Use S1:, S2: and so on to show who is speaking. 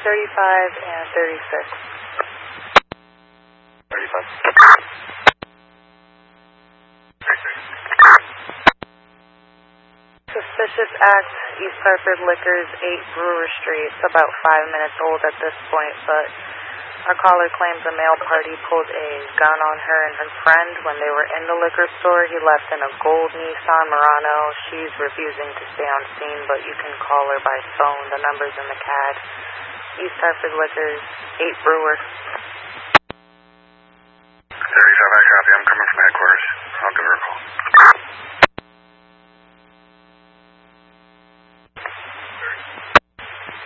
S1: 35 and 36.
S2: 35. 36.
S1: Suspicious act, East Hartford Liquors, 8 Brewer Street. It's about 5 minutes old at this point, but our caller claims a male party pulled a gun on her and her friend when they were in the liquor store. He left in a gold Nissan Murano. She's refusing to stay on scene, but you can call her by phone. The number's in the CAD. East Hartford Liquors, 8 Brewer.